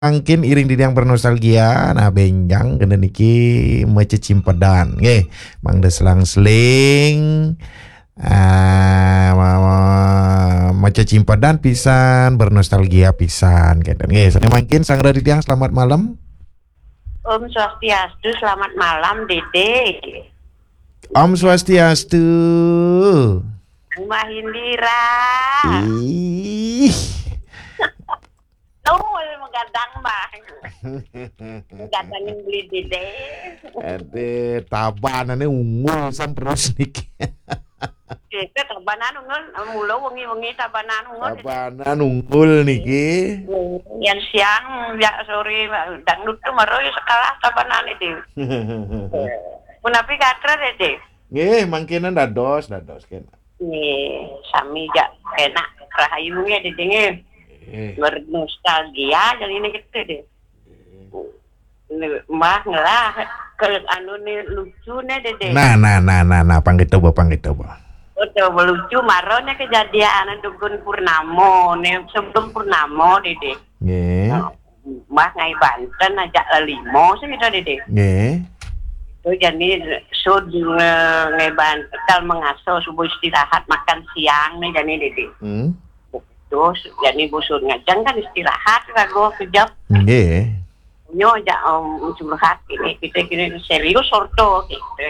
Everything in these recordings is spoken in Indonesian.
Mungkin iring didang bernostalgia nah benjang kena niki mececimpedan nggih mangda selang-seling mececimpedan pisan bernostalgia pisan keten nggih mungkin sang didang selamat malam. Om Swastiastu, selamat malam Dede. Om Swastiastu. Mbak Hindira. Ih. Menggadang bang. Menggadangin beli Dede. Ade tabanane unggul san terus niki. Kita tabanan unggul, mula wengi-wengi tabanan unggul. Tabanan unggul niki. Yang siang, ya sore dangdut tuh maro sekolah tabanan itu. Menapi katra Dede. Nggih, mangkene dados kena. Nih, sami jak enak rahayunya Dede nggih. Bernostalgia jadi ini gitu deh. Mah ngelah ke anu nih lucu nih Dede. Nah, panggito ba. Coba lucu maronya kejadian dukun Purnamo nih sebelum Purnamo Dede. Nggih. Mah ngai Banten ajak lelimo sih gitu Dede. Nggih. Itu jadi sud ngai Banten kal mengaso subuh istirahat makan siang nih jadi Dede. Terus jadi busur ngajang kan istirahat kagak kejap. Nggih. Nyo aja curhat ini kita kini serius orto gitu.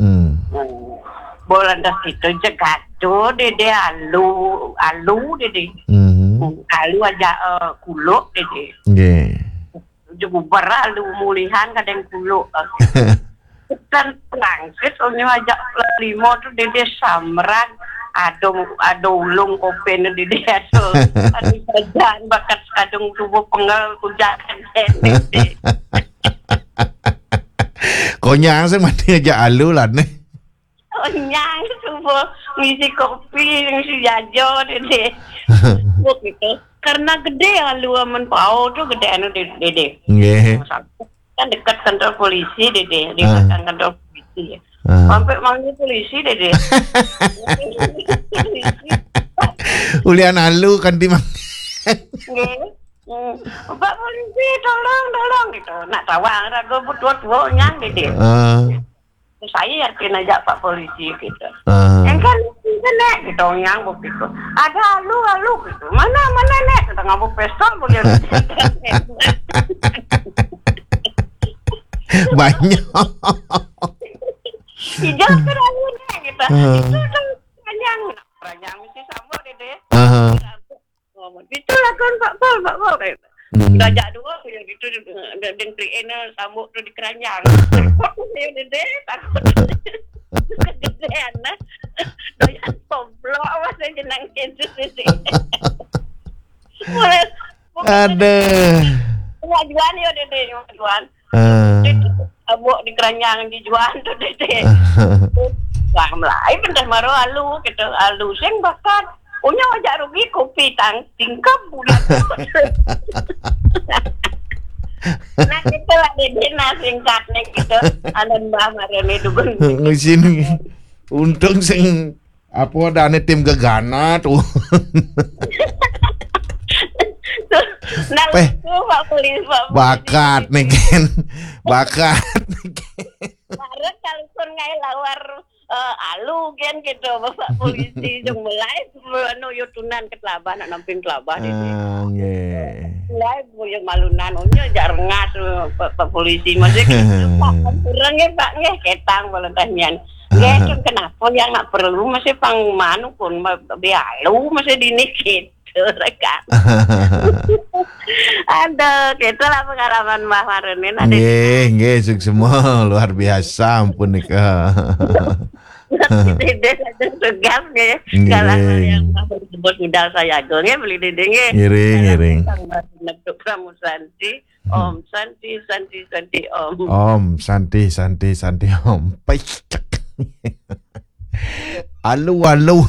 Bolan dah itu jagato Dede alu Dede. Alu aja kulo Dede. Nggih. Juga beralu mulihan kadang kulo. Kan langkit onyo aja limo tuh Dede samran. Ado ulung kopen di dia tuh. Adi kerjaan bakat kadung tubuh penggal kujakan ini. Konyang sih mati aja alu lah nih. Konyang tubuh ngisi kopi ngisi jajo dede. Begitu. Karena gede alu aman pau tuh gede anu dede. Nggih. Kan dekat kantor polisi dede, di belakang kantor polisi. Sampai manggil polisi Dede. Ulian alu kan di mang. Pak polisi tolong gitu. Nak tawang rago butuh nyang Dede. Saya yakin aja Pak polisi gitu. Kan nek gitu nyang begitu. Ada alu gitu. Mana nek kita ngabuk pistol boleh. Banyak. Hijau kerannya gitu. Itu kan panjang mesti sama Dede. Itu lah kan Pak Pol. Gajak dua yang gitu dan kriena sambuk tu di keranjang. Dede takut. Kegedean nah. Doyan komplok masa jenang itu sih. Aduh. Juan ya Dede, juan. Abuk di keranjang dijual tuh Dede. Lah mulai bentar maro alu gitu. Alu sing bakat. Punya wajah rugi kopi tingkap bulan. Nah gitu lah Dede nah singkatnya gitu. Anan mbah marane dukun. Ngisin untung sing apa dane tim gegana tuh. Nah, Pak Polisi bakat nih Ken. Bakat nih Ken. Baru telepon ngai lawar alu kan gitu Bapak Polisi jeng mulai anu yutunan ke Telaban namping Telaban ini. Nggih. Mulai boyo malunan onyo jarengas Pak Polisi masih Pak kurang ya Pak nggih ketang balentahnian. Nggih kenapa yang enggak perlu masih pangmanu pun bialu masih dinikit. Rekan. Ada, itulah pengalaman Mbah Marunin. Nggih, semua luar biasa ampun nika. Dede ada tugas nggih. Kalau yang disebut modal saya nggih beli Dede nggih. Ngiring. Untuk Pramu Santi, Om Santi Om. Om Santi Om. Pecek. Alu.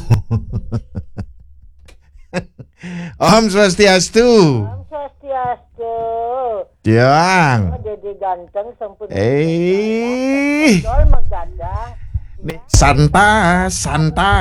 Om Swastiastu. Om Swastiastu. Tiang. Jadi ganteng sempurna. Dol megadang. Santa.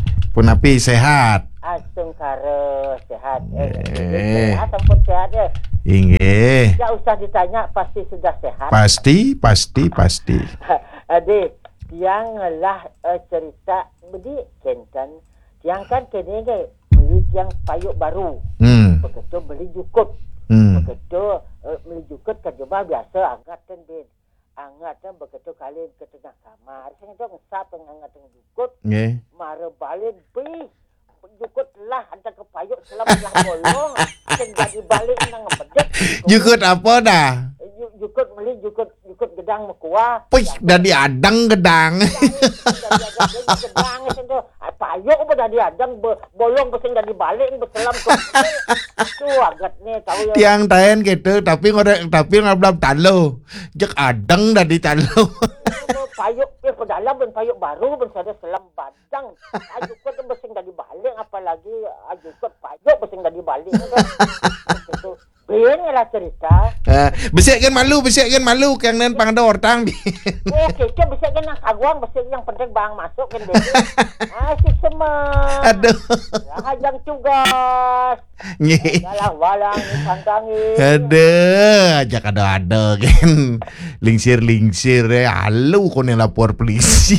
Punapi sehat. Asung karo sehat. Sehat sempur sehat ya. Inggih. Tidak usah ditanya, pasti sudah sehat. Pasti. Adik, tiang lah cerita bedi kenten. Tiang kan kene beli tiang payuk baru. Begitu beli jukut. Begitu beli jukut kan coba biasa angkatan din. Angkatan begitu kali ke tengah kamar. Saya tu ngesap angkatan jukut. Nggih. Mara balik bih. Jukut lah ada kepayuk selam-selam bolong. Sing jadi balik nang bedek. Jukut apa dah? Jukut beli jukut gedang mekuah. Puih, dah diadang gedang. Gedang itu payuk apa dah diadang bolong pesing dah dibalik berselam ke. Tu agak ni tahu ya. Tiang taen gitu, tapi ngablam talo. Jek adang dah di talo. Payuk ke dalam ben payuk baru ben sada selam badang. Jukut pesing dah dibalik apalagi jukut payuk pesing dah dibalik. Itu Ini lah cerita. Besik kan malu kang nan pangdor tang. Okey, ke besik kan nak kaguang, besik yang penting bang masuk kan dia. Asyik semua. Aduh. Hajang tugas. Nggih. Dalam walang santangi. Aduh, ajak ada kan. Lingsir halu kon yang lapor polisi.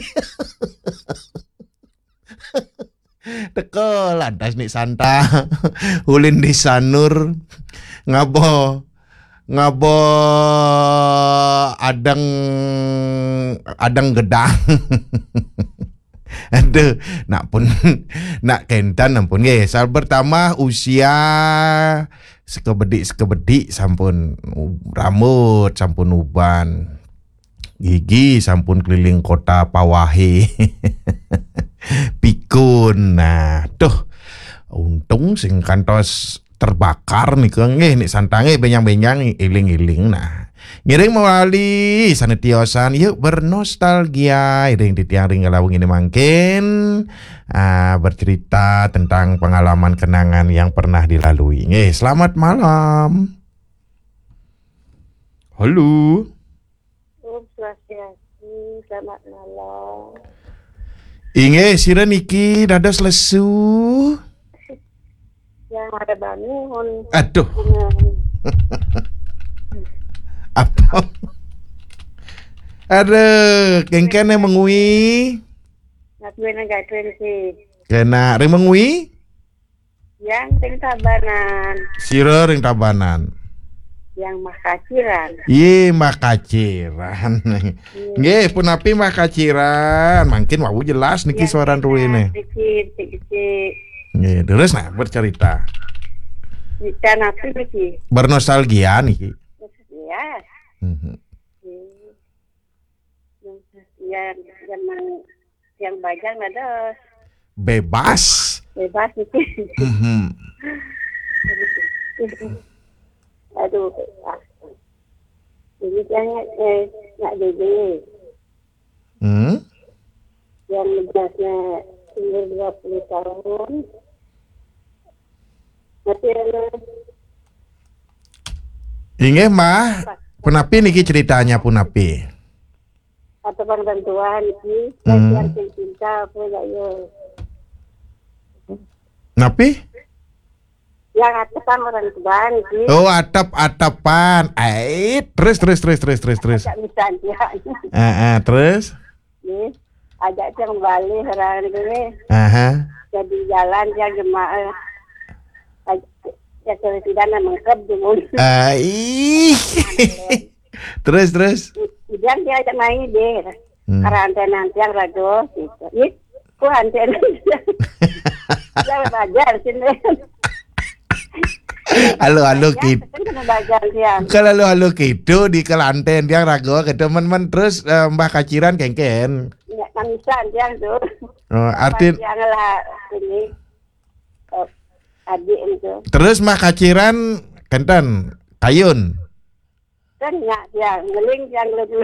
Teko lantas nik Santa. Ulin di Sanur. Ngabo adang gedang. Aduh, nak kentan ampun nggih. Sal pertama usia sekebedik sampun rambut sampun uban. Gigi sampun keliling kota pawahe. Pikun. Nah, tuh untung sing kantos terbakar nih kang nih santange benyang-benyang iling-iling. Nah, ngiring melalui sanetiosan yuk bernostalgia iring di tiang ring lawung ini mangkin bercerita tentang pengalaman kenangan yang pernah dilalui. Selamat malam. Halo. Selamat malam. Sira niki dados lesu. Yang ada bangun. Aduh. Apa? Aduh, kengkene mengui. Nak bina gatwen si. Kena ring mengui? Yang ting tabanan. Sira ring tabanan. Yang makaciran. Ye makaciran. Nggih, punapi makaciran. Mungkin wau jelas niki suaran ruwene. Dikit. Nggih, terus nah bercerita. Cerita napi niki. Bernostalgia niki. Ya. Yang bajang ada. Bebas niki. Aduh, ini jangan nak dede. Yang jelasnya umur 20 tahun. Masih ada. Inggih mah, punapi niki ceritanya punapi. Atau bantuan ini, saya cinta apa ya? Napi? Yang atapan orang tuan sih. Oh, atap-atapan. Terus. Ajak misalnya. Terus? Nih, ajak yang balik orang ini. Jadi jalan yang jemaah. Ya kalau tidak nak mengkep dulu. Terus. Kemudian dia ajak main deh. Karena antena yang radio. Ku antena. Jangan belajar sini. Halo gitu. Kalau halo gitu di Kelanten dia rago ke teman-teman terus Mbah Kaciran kengken. Ya, kamisan dia tuh. Oh, arti yang lah ini adik itu. Terus Mbah Kaciran kenten kayun. Kan ya ngeling yang dulu.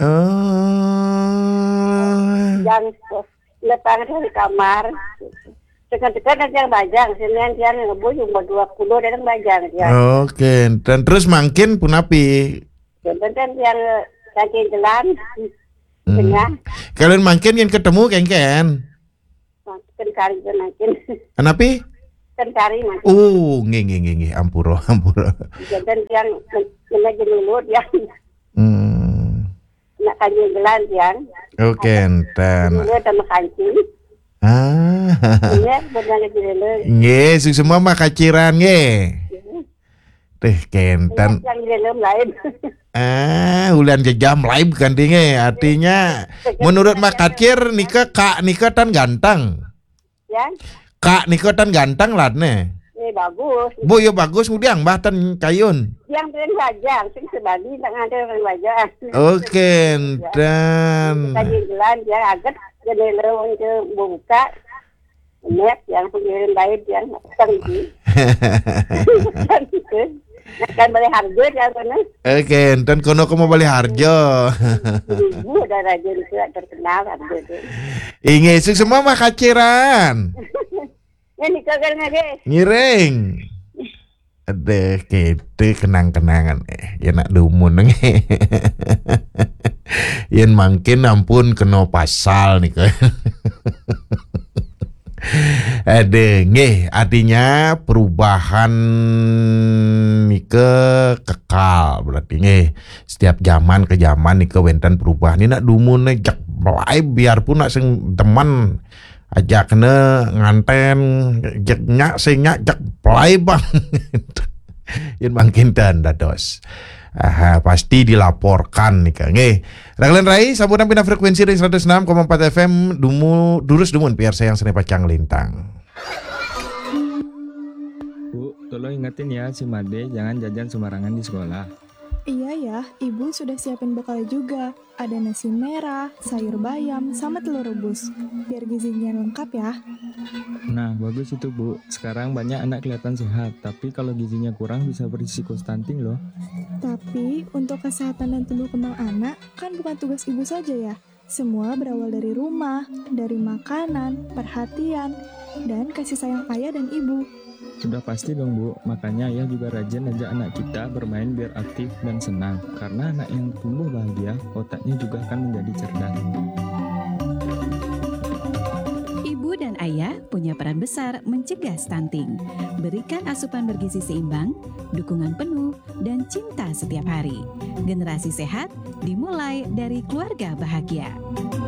Yang lepas dari kamar. Dekat-dekat nanti yang bajang, sini yang ngebu cuma 20 dan bajang dia. Oke, dan terus makin punapi. Dan yang kaki jalan tengah. Kalian makin yang ketemu kengken. Makin kali makin. Kenapi? cari mas. Nggih, ampura. Jantan yang menaji dulu yang nak kaji gelan yang. Oke, enten. Dulu sama kancing. Iya, benar dulu. Nggih, semua mah kaciran nggih. Teh kenten. Yang dalam lain. Ulan jam live kan dinge. Artinya menurut Mak Kacir nikah tan ganteng. Ya. Kak nikah tan ganteng lah ne. Bagus. Bu yo bagus mudiang bahtan kayun. Yang tren wajah, sing sebadi tak ada tren wajah. Oke, dan kaji gelan dia agak jendela untuk buka. Net yang pengirim lain yang tinggi. Kan balik harga ya kan. Oke, dan kono mau balik harga. Ibu udah rajin terkenal harga itu. Inge semua mah kaciran. Ini kagak guys. Ngiring. Ada gitu kenang-kenangan ya nak dumun nge. Yen mungkin ampun kena pasal nih kan. Nggih, artinya perubahan nike kekal berarti nggih. Setiap zaman ke zaman nike wenten perubahan. Ini nak dumun jak mulai biarpun nak sing teman ajak kena nganten jak nyak sing nyak jak play bang. Yen mungkin dan dados. Pasti dilaporkan nih kan. Nggih. Raglan Rai sabunan pina frekuensi dari 106,4 FM durus dumun biar sayang seni pacang lintang. Bu, tolong ingetin ya si Made jangan jajan sembarangan di sekolah. Iya ya, Ibu sudah siapin bekal juga. Ada nasi merah, sayur bayam, sama telur rebus. Biar gizinya lengkap ya. Nah, bagus itu Bu. Sekarang banyak anak kelihatan sehat, tapi kalau gizinya kurang bisa berisiko stunting loh. Tapi untuk kesehatan dan tumbuh kembang anak kan bukan tugas ibu saja ya. Semua berawal dari rumah, dari makanan, perhatian, dan kasih sayang ayah dan ibu. Sudah pasti dong Bu, makanya ayah juga rajin ajak anak kita bermain biar aktif dan senang. Karena anak yang tumbuh bahagia, otaknya juga akan menjadi cerdas. Ibu dan ayah punya peran besar mencegah stunting. Berikan asupan bergizi seimbang, dukungan penuh, dan cinta setiap hari. Generasi sehat dimulai dari keluarga bahagia.